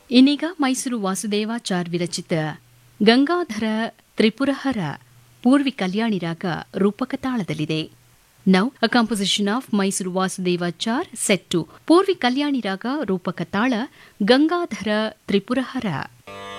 ಇನ್ನೀಗ ಮೈಸೂರು ವಾಸುದೇವಾಚಾರ್ ವಿರಚಿತ ಗಂಗಾಧರ ತ್ರಿಪುರಹರ ಪೂರ್ವಿ ಕಲ್ಯಾಣಿ ರಾಗ ರೂಪಕ ತಾಳದಲ್ಲಿದೆ. Now, a composition of Mysuru Vasudevachar set to Purvi Kalyani Raga Rupaka Tala Gangadhara Tripurahara.